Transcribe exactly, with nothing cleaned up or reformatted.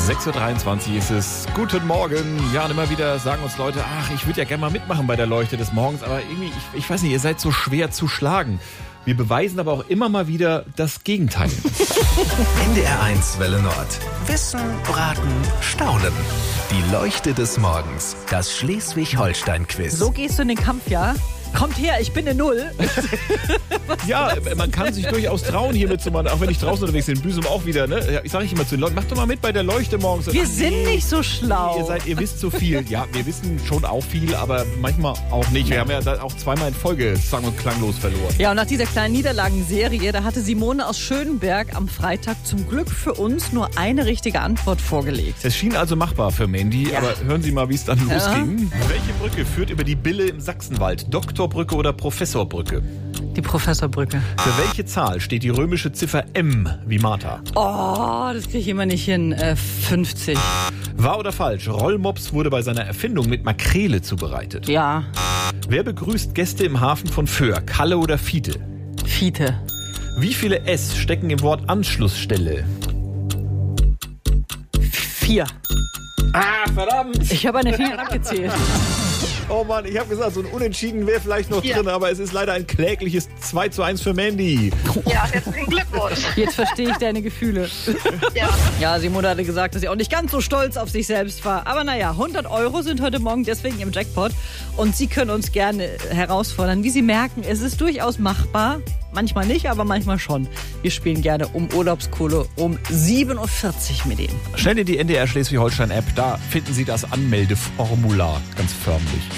sechs Uhr dreiundzwanzig ist es. Guten Morgen. Ja, und immer wieder sagen uns Leute, ach, ich würde ja gerne mal mitmachen bei der Leuchte des Morgens, aber irgendwie, ich, ich weiß nicht, ihr seid so schwer zu schlagen. Wir beweisen aber auch immer mal wieder das Gegenteil. N D R eins Welle Nord. Wissen, Braten, Staunen. Die Leuchte des Morgens. Das Schleswig-Holstein-Quiz. So gehst du in den Kampf, ja? Kommt her, ich bin eine Null. Ja, man kann sich durchaus trauen, hier mitzumachen, auch wenn ich draußen unterwegs bin. In Büsum auch wieder, ne? Ich sage ich immer zu den Leuten, macht doch mal mit bei der Leuchte morgens. Wir sind nicht so schlau. Ihr seid, ihr wisst so viel. Ja, wir wissen schon auch viel, aber manchmal auch nicht. Wir haben ja auch zweimal in Folge sang- und klanglos verloren. Ja, und nach dieser kleinen Niederlagenserie, da hatte Simone aus Schönberg am Freitag zum Glück für uns nur eine richtige Antwort vorgelegt. Es schien also machbar für Mandy, Ja. aber hören Sie mal, wie es dann Ja. losging. Welche Brücke führt über die Bille im Sachsenwald? Doktorbrücke oder Professorbrücke? Die Professorbrücke. Für welche Zahl steht die römische Ziffer M wie Martha? Oh, das kriege ich immer nicht hin. Äh, fünfzig. Wahr oder falsch? Rollmops wurde bei seiner Erfindung mit Makrele zubereitet. Ja, Wer begrüßt Gäste im Hafen von Föhr? Kalle oder Fiete? Fiete. Wie viele S stecken im Wort Anschlussstelle? Vier. Ah, verdammt! Ich habe an den Fingern abgezählt. Oh Mann, ich habe gesagt, so ein Unentschieden wäre vielleicht noch Ja. drin, aber es ist leider ein klägliches zwei zu eins für Mandy. Ja, herzlichen Glückwunsch. Jetzt verstehe ich deine Gefühle. Ja. Ja, Simone hatte gesagt, dass sie auch nicht ganz so stolz auf sich selbst war. Aber naja, hundert Euro sind heute Morgen deswegen im Jackpot. Und Sie können uns gerne herausfordern. Wie Sie merken, es ist durchaus machbar. Manchmal nicht, aber manchmal schon. Wir spielen gerne um Urlaubskohle um sieben Uhr vierzig mit Ihnen. Schnell in die N D R Schleswig-Holstein-App, da finden Sie das Anmeldeformular ganz förmlich.